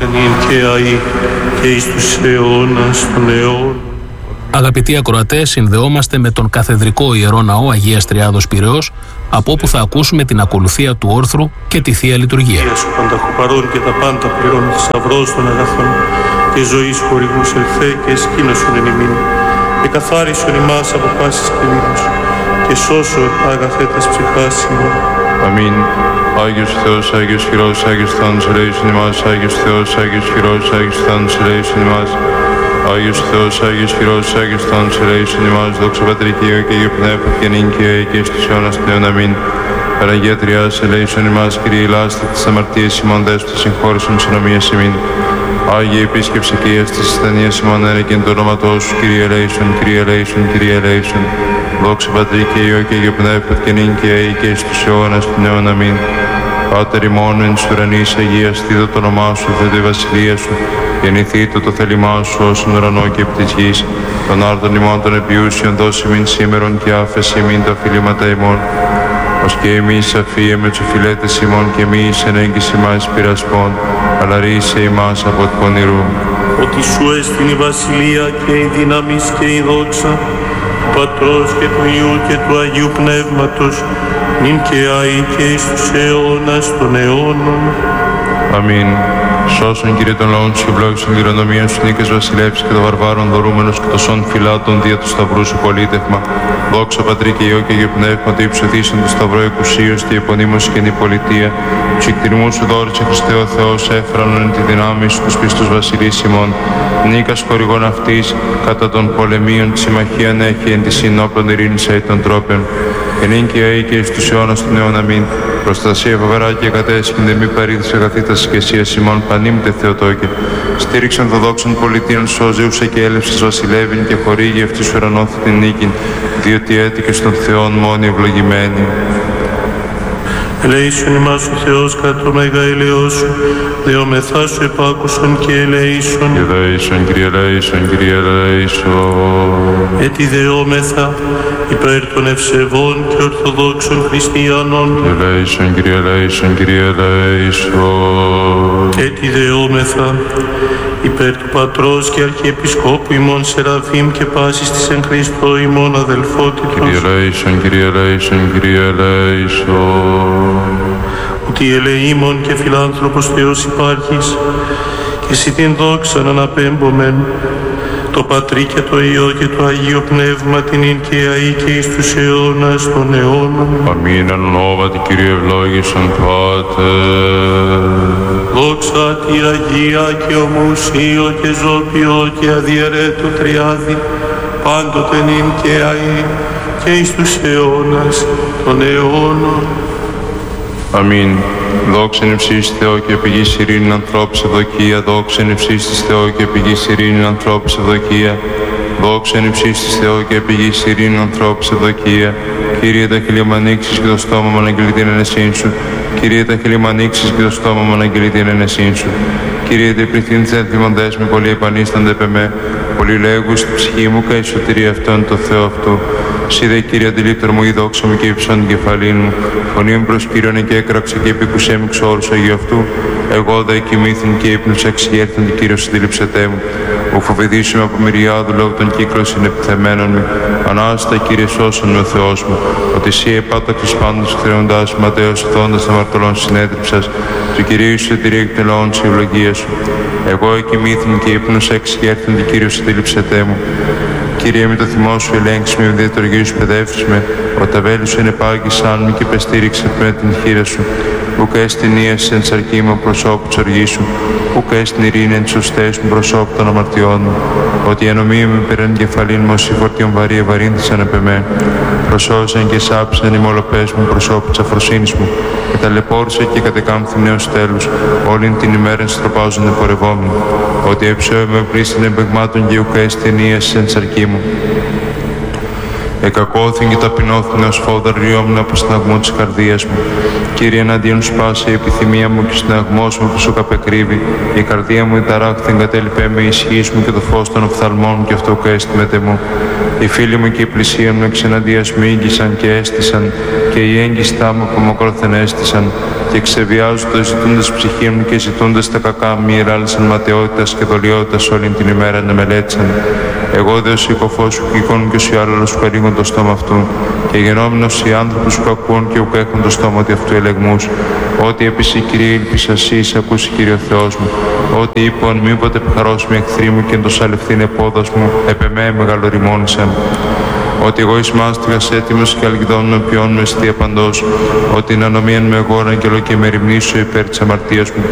Αγαπητοί ακροατές, συνδεόμαστε με τον καθεδρικό Ιερό Ναό Αγίας Τριάδος Πειραιώς, από όπου θα ακούσουμε την ακολουθία του όρθρου και τη Θεία Λειτουργία. Σου πανταχοπαρών και τα πάντα πληρώνει θησαυρός των αγαθών και ζωής χορηγούς ελθέ και εσκήνωσον εν ημίν. Εκαθάρισον ημάς από πάσης κινδύνους και σώσον αγαθέτας ψυχάς ημών. Αμήν. Άγιος Θεός, Άγιος Χειρός, Άγιος Θάνος ελέησον ημάς. Άγιος Θεός, Άγιος Χειρός, Άγιος Θάνος ελέησον ημάς. Άγιος Θεός, Άγιος Χειρός, Άγιος Θάνος ελέησον ημάς. Δόξα Πατρί και Υιό και Αγίου Πνεύματος και νυν και αεί και εις τους αιώνας πλέον. Αμήν. Παναγία Τριάς ελέησον ημάς. Κύριε ηλάστη τις αμαρτίες ημών, δέσποτα συγχώρησον τις ανομίες ημίν. Άγιε επίσκεψε και εις τις ασθενείες ημών ένεκεν το όνοματός σου. Κύριε ελέησον, Κύριε ελέησον, Κύριε ελέησον. Δόξα Πατρί και Υιό και Αγίου Πνεύματος και νυν και αεί και εις τους αιώνας πλέον. Αμήν. Πάτερ ημών εν της ουρανής αγίαστήτω το όνομά σου, θέτω η βασιλεία σου. Γεννηθήτω το θέλημά σου όσον ουρανό και επί της γης. Των άρτων ημών των επιούσιων δώσει μην σήμερον και άφεση μην τα οφειλήματα ημών. Ως και εμείς αφίε με τους οφειλέτες ημών και εμείς εν έγκυση μας πειρασπών, αλλά ρίσε ημάς από του πονηρού. Ότι σου έστειν η βασιλεία και η δύναμις και η δόξα του Πατρός και του Υιού και του Αγίου Πνεύματος, νυν και αεί και εις τους αιώνας των αιώνων. Αμήν. Σώσον Κύριε των λαών σου και ευλόγησον την κληρονομία σου, νίκες βασιλεύς και των βαρβάρων δωρούμενος και των σών φυλάτων δια του σταυρού σου πολίτευμα. Δόξα Πατρί και Υιό και Αγίου Πνεύματος, υψωθήσον το σταυρό εκουσίως και επωνύμως και η πολιτεία. Τους εκτιρμούς σου δόρισε Χριστέ ο Θεός, έφρανον εν τη δυνάμει σου τους πιστούς βασιλείς ημών. Νίκας χορηγών αυτής, κατά των πολεμίων τη συμμαχίαν έχει εν τη συνόπλων ειρήνης αεί των τρόπων. Και νυν και αεί και εις τους αιώνας των αιών. Αμήν. Προστασία φοβερά και κατέσχυνται μη παρήδησε αγαθήτας ηγεσίας ημών πανίμητε Θεοτόκε. Στήριξαν το δόξον πολιτείων σώζεουσε και έλευσες βασιλεύειν και χορήγει αυτής ουρανόθη την νίκην, διότι έτυχε στον Θεόν μόνοι ευλογημένοι. Ελέησον ημάς ο Θεός κατά το μέγα ελαιός σου, δεόμεθά σου επάκουσον και ελέησον. Ελέησον, Κύριε ελέησον, Κύριε ελέησον. Έτι δεόμεθα υπέρ των ευσεβών και ορθοδόξων χριστιανών. Ελέησον, Κύριε ελέησον, Κύριε ελέησον. Έτι δεόμεθα υπέρ του Πατρός και Αρχιεπισκόπου ημών Σεραφείμ και πάσης της εν Χριστώ ημών αδελφότητος. Κύριε ελέησον, Κύριε ελέησον, Κύριε ελέησον. Ότι ελεήμων και φιλάνθρωπος Θεός υπάρχεις και εσύ την δόξαν αναπέμπομεν το Πατρί και το Υιό και το Αγίο Πνεύμα την ειν και αεί και εις τους αιώνας των αιώνων. Αμήν εν ονόματι Κύριε ευλόγησον Πάτερ. Δόξα τη Αγία και ομουσίο και ζώπιο και αδιαιρέτω Τριάδη πάντοτε νυν και αεί και εις τους αιώνας των αιώνων. Αμήν. Δόξα εν υψής Θεό και πηγής ειρήνην ανθρώπης ευδοκία. Δόξα εν υψής της Θεό και πηγής ειρήνην ανθρώπης ευδοκία. Δόξα εν υψής της Θεό και πηγής ειρήνην ανθρώπης ευδοκία. Κύριε τα χείλη μου ανοίξεις και το στόμα μου αναγγείλει την ενεσύν σου. Κύριε τα χείλη μου ανοίξεις και το στόμα μου αναγγείλει την ενεσύν σου. Κύριε τριπληθύν της ενθυμοντές με πολύ επανίστανται πεμέ. Πολύ λέγους στη ψυχή μου και η σωτηρία αυτόν το Θεό αυτού. Σύ δε Κύριε αντιλήπτωρ μου η δόξα μου και υψών την κεφαλήν μου. Φωνή μου προς Κύριον και έκραξε και επίκουσέ μου ξόρους Αγίου αυτού. Εγώ δε κοιμήθην και ύπνος εξηγέρθον την Κύριος συντήληψετέ μου. Ου φοβηθήσουμε από μυριάδου λόγω των κύκλων συνεπιθεμένων μου. Ανάστα Κύριε σώσον με ο Θεός μου. Ότι εσύ επάταξες πάντως χρεώντας μου ματέως ηθώντας αμαρτωλών συνέτριψας. Του Κυρίου σου εταιρεία εκ των λαών της ευλογίας σου. Εγώ εκοιμήθην και ύπνος εξηγέρθον την Κύριο συντήληψετέ μου. Κύριε, με το θυμό σου ελέγξεις με, διατοργή σου παιδεύσεις με, ο ταβέλης σου ενεπάγησαν με και πεστήριξε με την χείρα σου. Ουκ έστιν ίαση εν σαρκή μου προσώπου της οργής σου, ουκ έστιν ειρήνη εν τις ουστές μου προσώπου των αμαρτιών μου. Ότι η ανομία μου υπερέν κεφαλήν μου όσοι φορτίων βαρύ ευαρύνθησαν επ' εμέ. Προσώσαν και σάψαν οι μολοπές μου προσώπου της αφροσύνης μου. Και ταλαιπώρησε και κατεκάμφθη νέος τέλους, όλην την ημέρα στροπάζονται πορευόμενοι. Ότι έψωε με πλήστην εμπεγμάτων και ουκ έστιν ίαση εν σαρκή μου. Εκακώθην και ταπεινώθην ως φόδαρ ριόμουν από συναγμό της καρδίας μου. Κύριε, εναντίον σπάσε η επιθυμία μου και ο συναγμός μου που σου καπεκρύβει. Η καρδία μου ταράχθην κατέλειπε με ισχύς μου και το φως των οφθαλμών μου και αυτό που έστιμεται μου. Οι φίλοι μου και οι πλησία μου εξ εναντίας μου ήγγισαν και έστησαν και οι έγκυστά μου απομακρόθεν έστησαν και ξεβιάζοντας ζητούντας ψυχή μου και ζητούντας τα κακά μου μοιράλισαν ματαιότητας και δολιότητας όλη την ημέρα να μελέτησαν. Εγώ δε ο συκοφός σου και εικόνου και ο άλλος που ανοίγουν το στόμα αυτού και γενόμενος οι άνθρωποι που ακούν και που έχουν το στόμα ότι αυτού ελεγμούς. Ότι επίσης Κύριε ήλπισα εσύ ακούσει Κύριο Θεός μου. Ότι είπαν μήποτε επιχαρώσουμε εχθροί μου και εν το σαλευθύν επόδος μου επεμέ μεγαλοριμόνησαν. Ότι εγώ εις μάστιγας έτοιμος και αλγιδόμουν ποιόν με αισθία παντός. Ότι να νομίαν με εγώ αγγελό και με ρημνήσω υπέρ της αμαρτίας μου.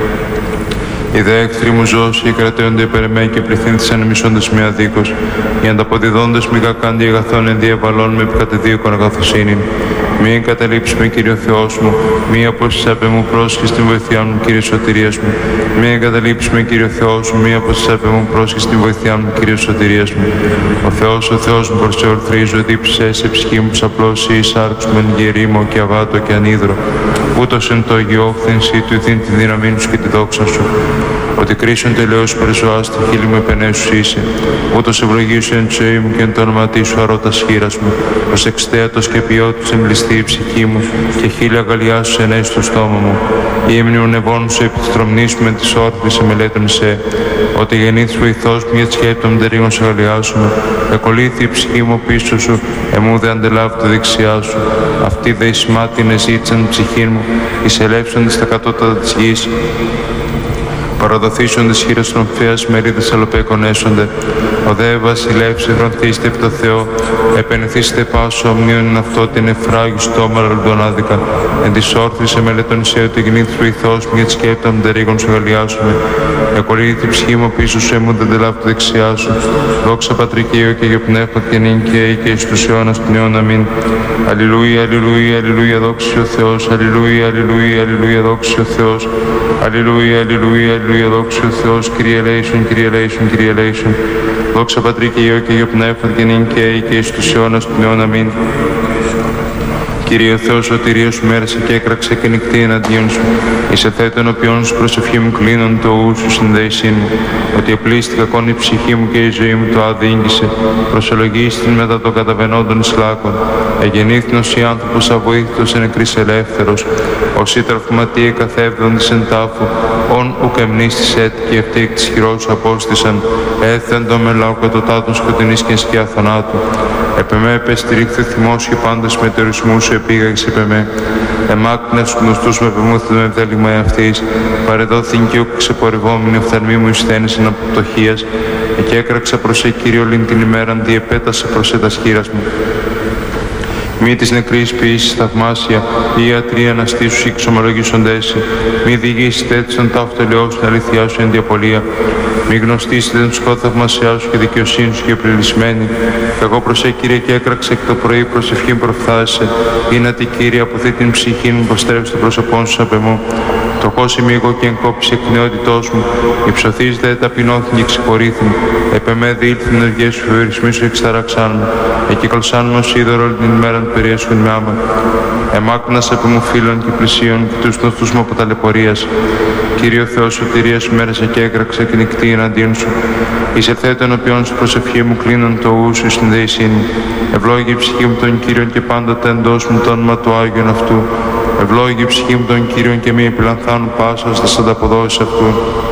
Οι δε εχθροί μου ζώσοι κρατέονται υπέρ εμέ και πληθύνθησαν μισώντες με αδίκως. Οι ανταποδιδόντες μη κακάντι αγαθών εν διαβαλών με επικατεδίωκον αγαθοσύνην. Μη εγκαταλείψει με Κύριο Θεός μου, μη απόσεις απ' εμού πρόσχε στην βοηθειά μου, Κύριε σωτηρίας μου. Μη εγκαταλείψει με Κύριο Θεός μου, μη απόσεις απ' εμού πρόσχε στην βοηθειά μου, Κύριε σωτηρίας μου. Ο Θεός μου προς σε ορθρίζω, δίψε σε ψυχή μου ψαπλώσει, εις άρξ μου εν γερήμο και αβάτο και ανίδρο. Ούτως εν το αγιόφθηνσι του δίν τη δύναμή σου και τη δόξα σου. Ότι κρίσον τελείως περισοάς τη χείλη μου επενέσους είσαι. Ούτως ευλογήσου εν τη ζωή μου και εν το όνομα σου αρώτας χείρας μου. Ως εξτέατος και ποιότητος εμπληστεί η ψυχή μου και χείλη αγκαλιάσου ενέσει στο στόμα μου. Η ύμνη μου νεβών σου επί της τρομνής μου εν της όρθρης σε μελέτων σε. Ότι γεννήθης βοηθός μου για τη σχέση των μτερίγων σε αγκαλιάσουμε. Εκολύθη η ψυχή μου πίσω σου, εμού δε αντελάβει το δεξιά σου. Αυτή δε εις μάτιν εζήτησαν ψυχή μου, εις ελεύσονται στα κατώτατα της γης. Παραδοθήσονται χείρες των φέας μερίδες αλλοπέκων έσονται. Ο δε βασιλεύς ευρανθήστε επί το Θεό, επενεθήστε πάσο ομνίων αυτό την εφράγη στόμα ραλντών άδικα. Εν της όρθρης εμελετών σε ότι γεννήθης βοηθός μου για τη σκέπη των μτερίγων σου αγαλιάσουμε. Εκολύθη η ψυχή μου πίσω σου εμού δεν τελάβει το δεξιά σου. Δόξα Πατρικείο και για πνεύμα και νυν και εις τους αιώνας των αιών αμήν. Αλληλούια, αλληλούια, αλληλούια, δόξα ο Θεός. Αλληλούια, αλληλούια, αλληλούια, δόξα ο Θεός. Αλληλούια, αλληλούια, αλληλούια, δόξα ο Θεός. Kyrie eleison, Kyrie eleison, Kyrie eleison. Δόξα Πατρί και Υιό και Υιό Πνεύμα και νυν και εις τους αιώνας των αιών αμήν. Κύριε ο Θεός σωτηρίας σου μέρεσε και έκραξε και νυχτή εναντίον σου. Είσαι θέτον οποίον σου προσευχή μου κλείνον το ου σου συνδέησήν μου. Ότι επλήστη κακόν η ψυχή μου και η ζωή μου το άδειγγισε. Προσολογίστην μετά το καταβαινόντων εις λάκων. Εγεννήθηνος η άνθρωπος αβοήθητος εν νεκρής ελεύθερος. Ως ή τραυματίε καθεύδοντης εν τάφου. Ον ουκ εμνίστης έτη και ευτύχ της χειρός σου απόστησαν. Έθεν το μελάου κατωτάτων σκοτεινής και σκιά θανάτου. Επεμέ επεστηρίχθε θυμός και πάντες μετεωρισμού σου επήγαγες επεμέ. Εμάκνες γνωστούς με επεμούθητο με ευδέλιγμα εαυτής. Παρεδόθην και ουκ ξεπορευόμενη οφθαλμή μου εις θένης εν αποτοχίας. Και έκραξα προς σε Κύριο λίν την ημέραν διεπέτασε προς σε τας χείρας μου. Μη της νεκρής ποιήσης θαυμάσια, ή ιατροί αναστήσους ή ξομολογήσοντες. Μη διηγήσεις τέτοιον ταύτο ελαιός στην αλήθειά σου εν διαπολία. Μη γνωστήσετε τον σκό θαυμασιά σου και δικαιοσύνη σου και πληλισμένη. Εγώ προσέ Κύριε και έκραξε εκ το πρωί προσευχήν προφθάσαι. Είναι τη Κύριε από αυτή την ψυχή μου προστρέψει το πρόσωπόν σου απ' εμού. Το χώσι μη εγώ και εγκόπησε εκ νεότητός μου. Υψωθείς δε ταπεινώθην και ξεχωρήθην. Επεμέ διήλθην ενεργές σου φευρισμοί σου εξταράξαν μου. Εκύκλωσάν μου ως είδωρο όλη την ημέρα περιέσχουν με άμα. Εμάκουνας επί μου φίλων και πλησίων και τους γνωστούς μου από ταλαιπωρίας. Κύριο Θεός σωτηρίας μέρεσε και έκραξε και νυχτή εναντίον σου. Είσαι θέτον οποίον σου προσευχή μου κλείνον το ου σου στην δεησήν μου. Ευλόγη η ψυχή μου τον Κύριον και πάντοτε εντός μου το όνομα του Άγιον αυτού. Ευλόγη η ψυχή μου τον Κύριον και μη επιλανθάνουν πάσα στις ανταποδόσεις αυτού.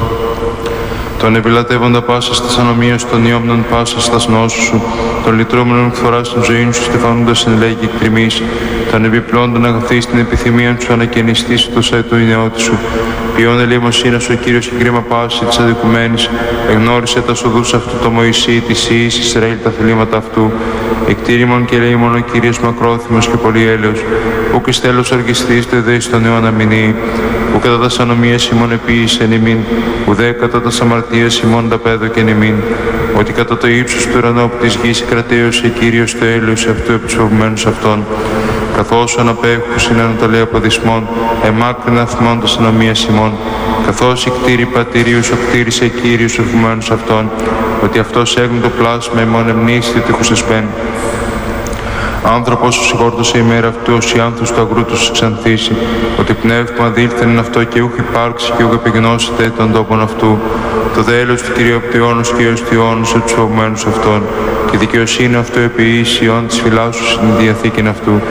Τον επιλατεύοντα πάσα στις ανομίες των ιόμνων πάσα στα νόσους σου, τον λυτρούμενον εκφορά στην ζωή σου, στεφανούντας εν λέγει εκτριμής, τον επιπλώντον αγαθή στην επιθυμία σου ανακαινιστής το σε του νεότη σου. Ποιόν ελεημοσύνας ο Κύριος και κρίμα πάση της αδικουμένης, εγνώρισε τα σοδούς αυτού το Μωυσή, της Ιης Ισραήλ τα θελήματα αυτού. Εκτήρημον και ελεήμον ο Κύριος μακρόθυμος και πολύ έλεος, ούκ εις τέλος οργιστής το ιδέης των αιώνα μηνύει, ου κατά τας ανομίας ημών επίησεν ημίν, ουδέ κατά τας αμαρτίας ημών τα πέδο και ημίν, ότι κατά το ύψος του ουρανού από της γης κρατέωσε Κύριος το έλεος αυτού επισφοβμένους αυτών. Καθώς αναπέχους είναι ανατολή αποδισμών, εμάκρυνα αθμώντας ανομίας ημών, καθώς η κτήρη πατηρίου σου κτήρισε Κύριος ευμένους αυτών, ότι αυτός έγνει το πλάσμα ημών εμνήστη τείχους εσπέν. Άνθρωπος σου συγχόρτωσε η μέρα αυτού, ως οι άνθους του αγρού του ξανθήσει, ότι πνεύμα δήλθεν εν αυτό και ούχ υπάρξει και ούχ επιγνώσετε τον τόπον αυτού. Το δέλος του Κυρίου Πτυώνος και ως Τυώνος τους φοβμένους αυτών, και δικαιοσύνη αυτό επί ίσιον της φυλάσσου στην διαθήκην αυτού,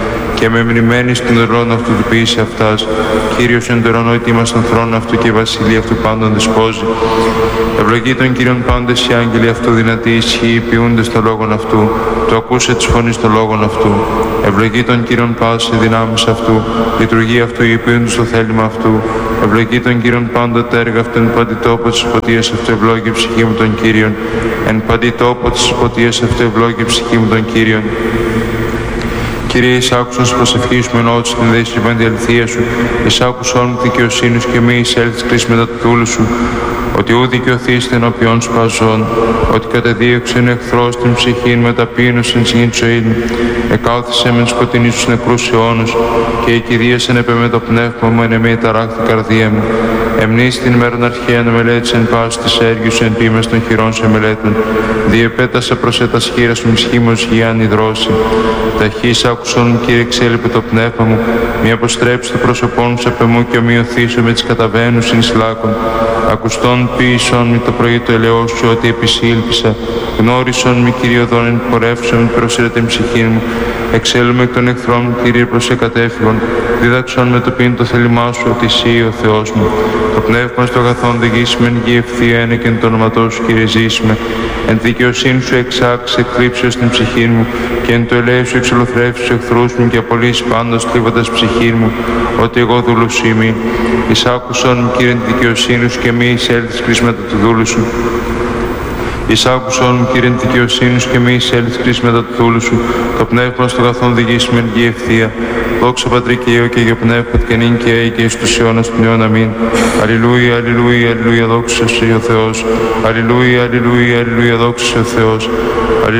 και με μνημένη στον ουρανό αυτού του ποιήσει αυτάς. Κύριος εν το ουρανό ετοίμας τον θρόνο αυτού και η βασιλεία αυτού πάντων δεσπόζει. Ευλογεί τον Κύριον πάντες οι άγγελοι αυτού δυνατοί ισχύοι ποιούνται στο λόγον αυτού. Το ακούσε της φωνής στο λόγον αυτού. Ευλογεί τον Κύριον πάση δυνάμεις αυτού. Λειτουργεί αυτού οι ποιούνται στο θέλημα αυτού. Ευλογεί τον Κύριον πάντοτε έργα αυτού εν παντή τόπο της υποτίας αυτού ευλόγει η ψυχή μου τον Κύριον. Εν παντή τόπο της υποτίας αυτού ευλόγει η ψυχή μου τον Κύριον. Κύριε, εισάκουσον στις προσευχής μου εννοώ την δέσμευαν τη αληθεία σου. Εισάκουσον μου δικαιοσύνης και μη εισέλθεις κρίση μετά του δούλου σου. Ότι ου δικαιωθείς ενώπιον σου παζών, ότι κατεδίωξεν εχθρός την ψυχήν με ταπείνωσεν στην ζωή μου. Εκάουθησε μεν σκοτεινή στους νεκρούς αιώνους και εκηδίασεν επέ με το πνεύμα μου εν εμή ταράχτη καρδία μου. Εμνείς την μέρον αρχαίαν μελέτησεν πάση της έργειους εν πίμες των χειρών σε μελέτων. Διεπέτασε προς ετας χείρας μου σχήμος γιάν υδρώσει. Ταχύς άκουσον μου Κύριε εξέλιπε το πνεύμα μου, μη αποστρέψει το πρόσωπό μου σε πεμού και ομοιωθήσω με τις καταβαίνους εις λάκων. Ακουστών ποιησον μη το πρωί το ελαιός σου ότι επισήλπισα. Γνώρισον μη Κύριε οδόν εν πορεύσον προσήρε την ψυχή μου. Εξέλουμε εκ των εχθρών μου Κύριε προς εκατέφυγον. Δίδαξον με το πίν το θέλημά σου ότι εσύ ο Θεός μου. Το πνεύμα στο αγαθόν δε γύσμεν γη ευθεία είναι και εν το όνοματό σου Κύριε ζήσμε. Εν δικαιοσύνη σου εξάξε εκκλήψεως την ψυχή μου και εν το ελέη σου εξολοθρεύσεις τους εχθρούς μου και απολύσεις πάντως κλείβοντας ψυχή μου ότι εγώ δούλος είμαι. Εισάκουσον μου Κύριε την δικαιοσύνη σου και μη εισέλθεις κρίσματα του δούλου σου. Εισάκουσον μου Κύριε την δικαιοσύνη σου και μη εισέλθεις κρίσματα του δούλου σου. Το πνεύμα στο αγαθόν δε γύσμεν γη ευθεία. Δόξα Πατρί και Υιό και Αγίο Πνεύμα και νυν και αεί και εις τους αιώνας των αιών. Αμήν. Αλληλούια, αλληλούια, αλληλούια, δόξα σε ο Θεός. Αλληλούια, αλληλούια, αλληλούια, δόξα σε ο Θεός.